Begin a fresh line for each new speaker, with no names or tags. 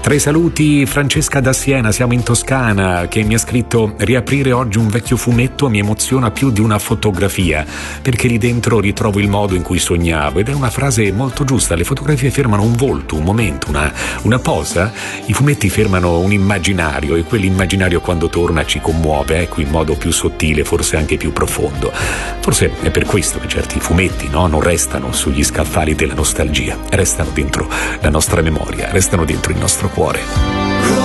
Tra i saluti Francesca da Siena, siamo in Toscana, che mi ha scritto: riaprire oggi un vecchio fumetto mi emoziona più di una fotografia, perché lì dentro ritrovo il modo in cui sognavo. Ed è una frase molto giusta. Le fotografie fermano un volto, un momento, una posa. I fumetti fermano un immaginario, e quell'immaginario quando torna ci commuove, ecco, in modo più sottile, forse anche più profondo. Forse è per questo che certi fumetti, no, non restano sugli scaffali della nostalgia, restano dentro la nostra memoria, restano dentro il nostro cuore.